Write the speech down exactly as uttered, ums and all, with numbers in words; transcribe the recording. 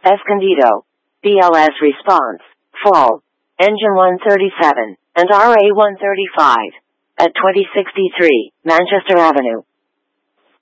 Escondido, B L S response, full, engine one thirty-seven, and R A one thirty-five, at twenty sixty-three, Manchester Avenue.